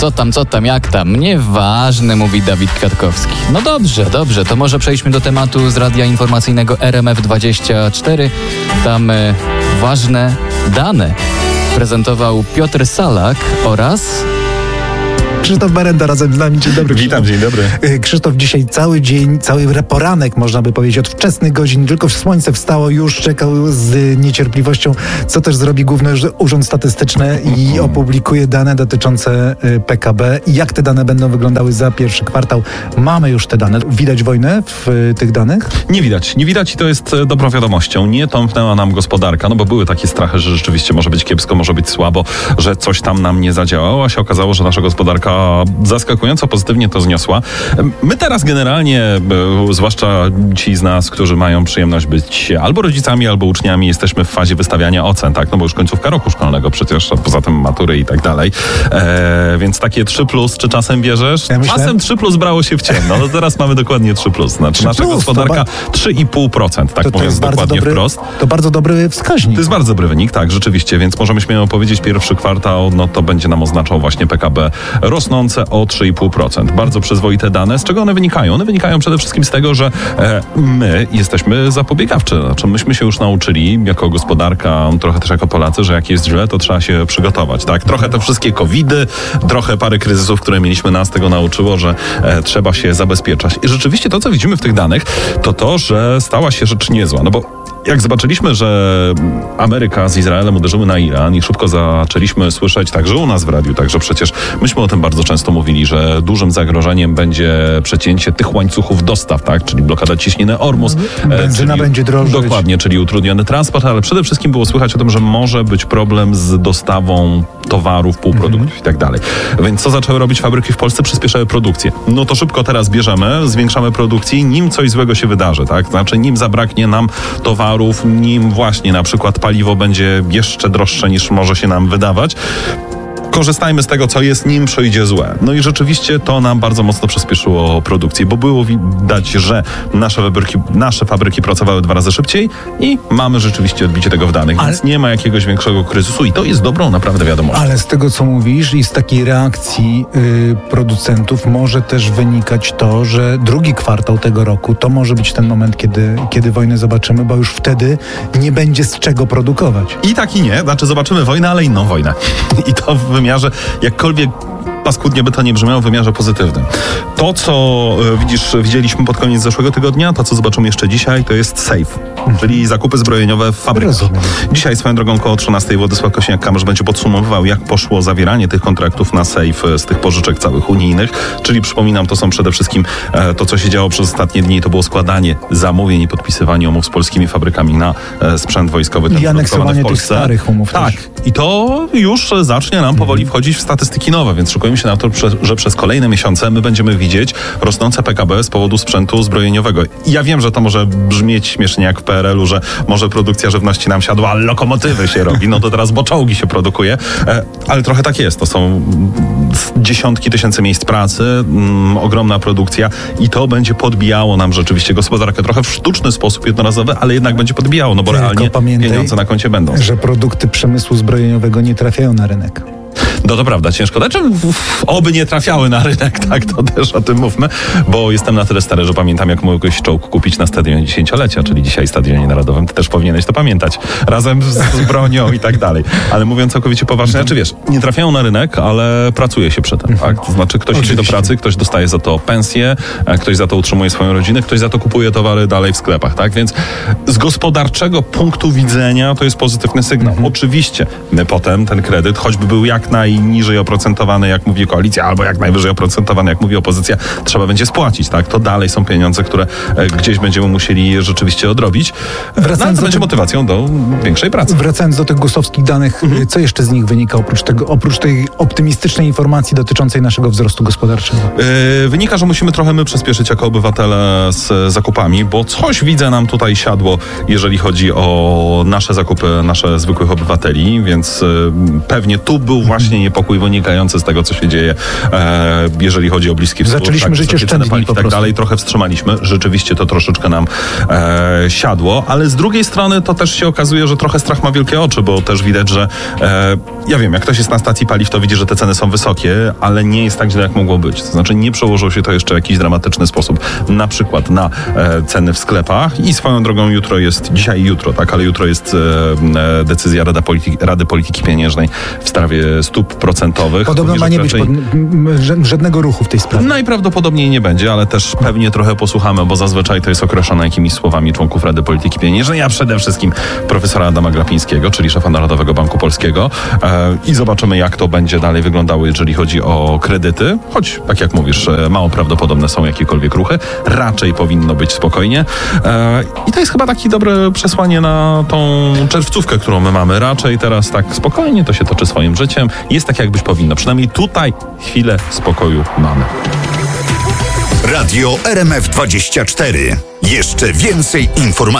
co tam, jak tam? Nieważne, mówi Dawid Kwiatkowski. No dobrze, to może przejdźmy do tematu z radia informacyjnego RMF24. Tam ważne dane prezentował Piotr Salak oraz... Krzysztof Berenda razem z nami. Dzień dobry. Witam, dzień dobry. Krzysztof, dzisiaj cały dzień, cały poranek, można by powiedzieć, od wczesnych godzin, tylko słońce wstało, już czekał z niecierpliwością, co też zrobi Główny Urząd Statystyczny i opublikuje dane dotyczące PKB. Jak te dane będą wyglądały za pierwszy kwartał? Mamy już te dane. Widać wojnę w tych danych? Nie widać i to jest dobrą wiadomością. Nie tąpnęła nam gospodarka, no bo były takie strachy, że rzeczywiście może być kiepsko, może być słabo, że coś tam nam nie zadziałało, a się okazało, że nasza gospodarka zaskakująco pozytywnie to zniosła. My teraz generalnie, zwłaszcza ci z nas, którzy mają przyjemność być albo rodzicami, albo uczniami, jesteśmy w fazie wystawiania ocen, tak? No bo już końcówka roku szkolnego przecież, a poza tym matury i tak dalej. Więc takie 3+, czy czasem bierzesz? Ja myślę... Czasem 3+ brało się w ciemno. No teraz mamy dokładnie 3+. Znaczy nasza gospodarka 3,5%, tak mówiąc dokładnie wprost. To bardzo dobry wskaźnik. To jest bardzo dobry wynik, tak, rzeczywiście. Więc możemy śmiało powiedzieć, pierwszy kwartał, no to będzie nam oznaczał właśnie PKB rosnące o 3,5%. Bardzo przyzwoite dane. Z czego one wynikają? One wynikają przede wszystkim z tego, że my jesteśmy zapobiegawczy. Znaczy myśmy się już nauczyli jako gospodarka, trochę też jako Polacy, że jak jest źle, to trzeba się przygotować. Tak? Trochę te wszystkie covidy, trochę parę kryzysów, które mieliśmy, nas tego nauczyło, że trzeba się zabezpieczać. I rzeczywiście to, co widzimy w tych danych, to, że stała się rzecz niezła. No bo jak zobaczyliśmy, że Ameryka z Izraelem uderzyły na Iran i szybko zaczęliśmy słyszeć także u nas w radiu, także przecież myśmy o tym bardzo często mówili, że dużym zagrożeniem będzie przecięcie tych łańcuchów dostaw, tak, czyli blokada ciśniny Ormus. Benzyna będzie drożeć. Dokładnie, czyli utrudniony transport, ale przede wszystkim było słychać o tym, że może być problem z dostawą towarów, półproduktów i tak dalej. Więc co zaczęły robić fabryki w Polsce? Przyspieszały produkcję. No to szybko teraz bierzemy, zwiększamy produkcję, nim coś złego się wydarzy, tak? Znaczy nim zabraknie nam towarów, nim właśnie na przykład paliwo będzie jeszcze droższe niż może się nam wydawać. Korzystajmy z tego, co jest, nim przyjdzie złe. No i rzeczywiście to nam bardzo mocno przyspieszyło produkcję, bo było widać, że nasze fabryki pracowały 2 razy szybciej i mamy rzeczywiście odbicie tego w danych, więc nie ma jakiegoś większego kryzysu i to jest dobrą naprawdę wiadomością. Ale z tego, co mówisz i z takiej reakcji producentów może też wynikać to, że drugi kwartał tego roku to może być ten moment, kiedy wojnę zobaczymy, bo już wtedy nie będzie z czego produkować. I tak i nie, znaczy zobaczymy wojnę, ale inną wojnę. I to w wymiarze, jakkolwiek paskudnie by to nie brzmiało, w wymiarze pozytywnym. To, co widzieliśmy pod koniec zeszłego tygodnia, to, co zobaczymy jeszcze dzisiaj, to jest SAFE, czyli zakupy zbrojeniowe w fabrykach. Rozumiem. Dzisiaj swoją drogą koło 13 Władysław Kosiniak-Kamysz będzie podsumowywał, jak poszło zawieranie tych kontraktów na SAFE z tych pożyczek całych unijnych, czyli przypominam, to są przede wszystkim to, co się działo przez ostatnie dni, to było składanie zamówień i podpisywanie umów z polskimi fabrykami na sprzęt wojskowy. I aneksowanie tych starych umów. Tak. Też. I to już zacznie nam powoli wchodzić w statystyki nowe, więc szukujemy się na to, że przez kolejne miesiące my będziemy widzieć rosnące PKB z powodu sprzętu zbrojeniowego. I ja wiem, że to może brzmieć śmiesznie jak w PRL-u, że może produkcja żywności nam siadła, ale lokomotywy się robi, no to teraz bo czołgi się produkuje, ale trochę tak jest. To są dziesiątki tysięcy miejsc pracy, ogromna produkcja i to będzie podbijało nam rzeczywiście gospodarkę trochę w sztuczny sposób jednorazowy, ale jednak będzie podbijało, no bo realnie pieniądze na koncie będą. Że produkty przemysłu zbrojeniowego nie trafiają na rynek. No to prawda, ciężko. Znaczy, oby nie trafiały na rynek, tak, to też o tym mówmy, bo jestem na tyle stary, że pamiętam, jak mogłeś czołg kupić na stadionie 10-lecia, czyli dzisiaj Stadionie Narodowym. Ty też powinieneś to pamiętać. Razem z bronią i tak dalej. Ale mówiąc całkowicie poważnie, znaczy wiesz, nie trafiają na rynek, ale pracuje się przy tym, tak? To znaczy ktoś idzie do pracy, ktoś dostaje za to pensję, ktoś za to utrzymuje swoją rodzinę, ktoś za to kupuje towary dalej w sklepach, tak? Więc z gospodarczego punktu widzenia to jest pozytywny sygnał. Oczywiście my potem ten kredyt, choćby był jak najniżej oprocentowany, jak mówi koalicja, albo jak najwyżej oprocentowany, jak mówi opozycja, trzeba będzie spłacić, tak? To dalej są pieniądze, które gdzieś będziemy musieli rzeczywiście odrobić. To będzie motywacją do większej pracy. Wracając do tych gustowskich danych, co jeszcze z nich wynika oprócz tej optymistycznej informacji dotyczącej naszego wzrostu gospodarczego? Wynika, że musimy trochę my przyspieszyć jako obywatele z zakupami, bo coś widzę nam tutaj siadło, jeżeli chodzi o nasze zakupy, nasze zwykłych obywateli, więc pewnie tu był właśnie strasznie niepokój wynikający z tego, co się dzieje, jeżeli chodzi o Bliski Wschód. Zaczęliśmy życie wysokie ceny szczędniej paliw po i tak prostu. dalej. Trochę wstrzymaliśmy. Rzeczywiście to troszeczkę nam siadło, ale z drugiej strony to też się okazuje, że trochę strach ma wielkie oczy, bo też widać, że ja wiem, jak ktoś jest na stacji paliw, to widzi, że te ceny są wysokie, ale nie jest tak źle, jak mogło być. To znaczy nie przełożyło się to jeszcze w jakiś dramatyczny sposób, na przykład na ceny w sklepach i swoją drogą dzisiaj i jutro, tak, ale jutro jest decyzja Rady Polityki Pieniężnej w sprawie stóp procentowych. Podobno Mówi, ma że nie być raczej żadnego ruchu w tej sprawie. najprawdopodobniej nie będzie, ale też pewnie trochę posłuchamy, bo zazwyczaj to jest określone jakimiś słowami członków Rady Polityki Pieniężnej, a przede wszystkim profesora Adama Glapińskiego, czyli szefa Narodowego Banku Polskiego, i zobaczymy, jak to będzie dalej wyglądało, jeżeli chodzi o kredyty, choć, tak jak mówisz, mało prawdopodobne są jakiekolwiek ruchy, raczej powinno być spokojnie i to jest chyba takie dobre przesłanie na tą czerwcówkę, którą my mamy. Raczej teraz tak spokojnie to się toczy swoim życiem, jest tak, jakbyś powinno. Przynajmniej tutaj chwilę spokoju mamy. Radio RMF24. Jeszcze więcej informacji.